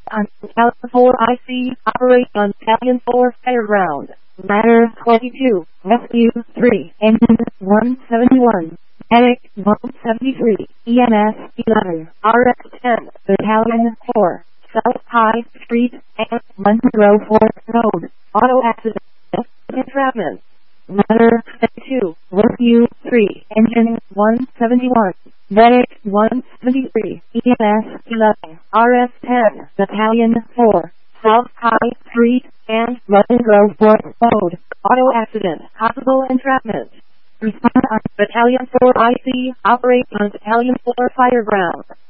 on Battalion 4 IC, operate on Battalion 4 Fireground. Ladder 22, Rescue 3, Engine 171, Medic 173, EMS 11, RX 10, Battalion 4, South High Street and Monroe Fort Road, auto accident, entrapment. Ladder 22, Rescue 3, Engine 171, Medic 173, EMS 11, RS 10, Battalion 4, South High Street and Monroe Fort Road, auto accident, possible entrapment. Respond on Battalion 4 IC, operate on Battalion 4 Fireground.